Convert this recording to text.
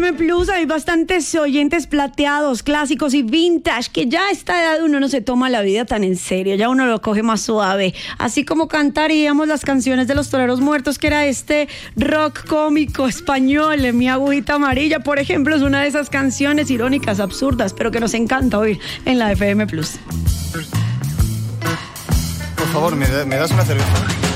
FM Plus hay bastantes oyentes plateados, clásicos y vintage, que ya a esta edad uno no se toma la vida tan en serio, ya uno lo coge más suave. Así como cantaríamos las canciones de los Toreros Muertos, que era este rock cómico español, Mi Agujita Amarilla, por ejemplo, es una de esas canciones irónicas, absurdas, pero que nos encanta oír en la FM Plus. Por favor, ¿me das una cerveza?